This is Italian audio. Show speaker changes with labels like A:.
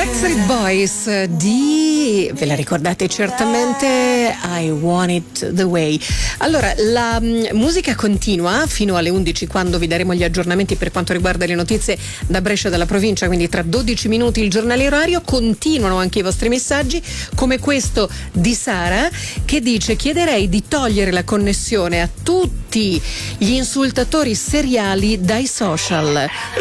A: Backstreet Boys di, ve la ricordate certamente, I Want It The Way. Allora, la musica continua fino alle 11, quando vi daremo gli aggiornamenti per quanto riguarda le notizie da Brescia e dalla provincia, quindi tra 12 minuti il giornale orario. Continuano anche i vostri messaggi, come questo di Sara, che dice: chiederei di togliere la connessione a tutti gli insultatori seriali dai social